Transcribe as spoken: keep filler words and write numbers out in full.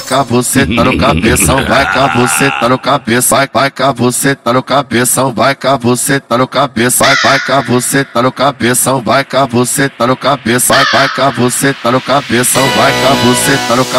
cá você tá no cabeção, vai cá você tá no cabeça, vai, vai cá você tá no cabeção, vai cá você tá no cabeça, vai, vai cá você tá no cabeção, vai cá você tá no cabeça, vai, vai cá você tá no cabeção, vai cá você tá no cabeça.